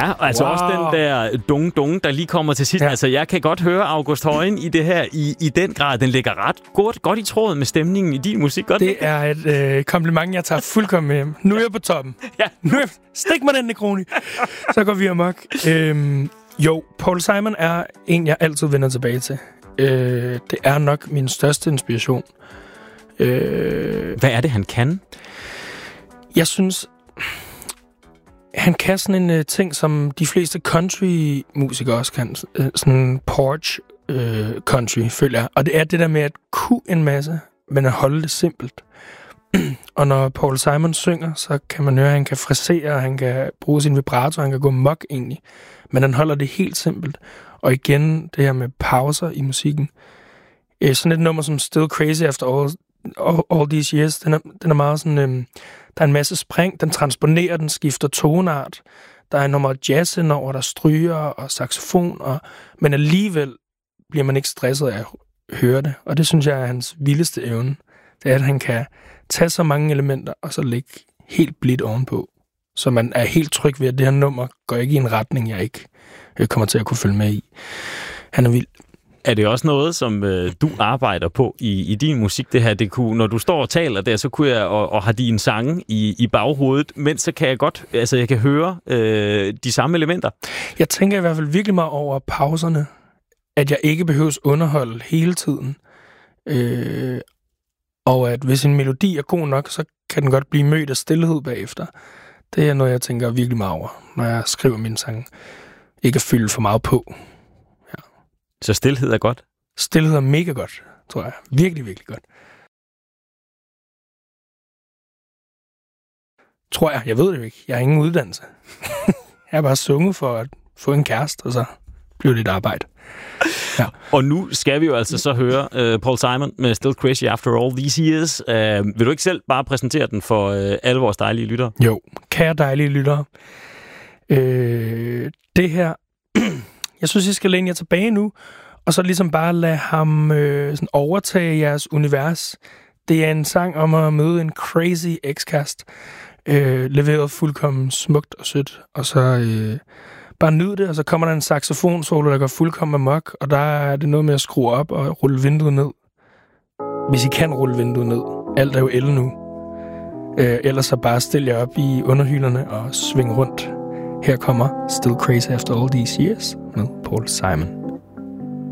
Ja, altså også den der dung, der lige kommer til sidst. Ja. Altså, jeg kan godt høre August Højen i det her i den grad. Den ligger ret godt i tråden med stemningen i din musik. Godt, det er et kompliment, jeg tager fuldkommen med hjem. Nu er jeg på toppen. Ja. Stik mig den, Negroni. Så går vi amok. Jo, Paul Simon er en, jeg altid vender tilbage til. Det er nok min største inspiration. Hvad er det, han kan? Jeg synes, han kan sådan en ting, som de fleste country-musikere også kan. Sådan porch country, føler jeg. Og det er det der med at kunne en masse, men at holde det simpelt. Og når Paul Simon synger, så kan man høre, at han kan frisere, han kan bruge sin vibrato, han kan gå mok egentlig. Men han holder det helt simpelt. Og igen, det her med pauser i musikken. Sådan et nummer som Still Crazy After All These Years, den er meget sådan... der er en masse spring, den transponerer, den skifter toneart. Der er en nummer jazz indover, der stryger og saxofon, men alligevel bliver man ikke stresset af at høre det. Og det synes jeg er hans vildeste evne. Det er, at han kan tage så mange elementer, og så lægge helt blidt ovenpå. Så man er helt tryg ved, at det her nummer går ikke i en retning, jeg ikke kommer til at kunne følge med i. Han er vild. Er det også noget, som du arbejder på i din musik, det her? Det kunne, når du står og taler der, så kunne jeg og har dine sange i baghovedet, men så kan jeg godt, altså jeg kan høre de samme elementer. Jeg tænker i hvert fald virkelig meget over pauserne, at jeg ikke behøves underholde hele tiden. Og at hvis en melodi er god nok, så kan den godt blive mødt af stillhed bagefter. Det er noget, jeg tænker virkelig meget over, når jeg skriver mine sange. Ikke at fylde for meget på. Ja. Så stilhed er godt? Stilhed er mega godt, tror jeg. Virkelig, virkelig godt. Tror jeg. Jeg ved det jo ikke. Jeg har ingen uddannelse. Jeg har bare sunget for at få en kæreste, og så blev det et arbejde. Ja. Og nu skal vi jo altså så høre Paul Simon med Still Crazy After All These Years. Vil du ikke selv bare præsentere den for alle vores dejlige lyttere? Jo, kære dejlige lyttere. Det her, jeg synes, I skal læne jer tilbage nu, og så ligesom bare lade ham sådan overtage jeres univers. Det er en sang om at møde en crazy ekskast, leveret fuldkommen smukt og sødt, og så bare nyd det, og så kommer der en saxofonsolo, der går fuldkommen amok, og der er det noget med at skrue op og rulle vinduet ned. Hvis I kan rulle vinduet ned. Alt er jo el nu. Ellers så bare stil jer op i underhylderne og sving rundt. Her kommer Still Crazy After All These Years med Paul Simon.